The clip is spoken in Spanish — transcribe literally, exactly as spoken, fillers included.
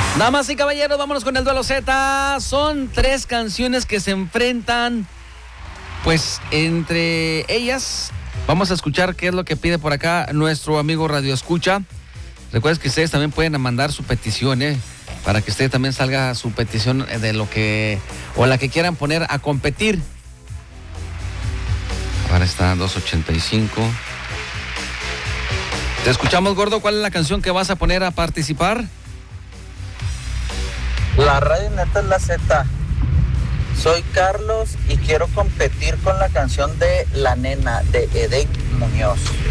Damas y caballeros, vámonos con el duelo Z. Son tres canciones que se enfrentan, pues entre ellas vamos a escuchar qué es lo que pide por acá nuestro amigo Radio Escucha. Recuerden que ustedes también pueden mandar su petición, ¿eh? Para que usted también salga su petición de lo que, o la que quieran poner a competir. Ahora está dos ochenta y cinco. Te escuchamos, gordo. ¿Cuál es la canción que vas a poner a participar? La radio neta es la Z. Soy Carlos y quiero competir con la canción de La Nena de Edith Muñoz.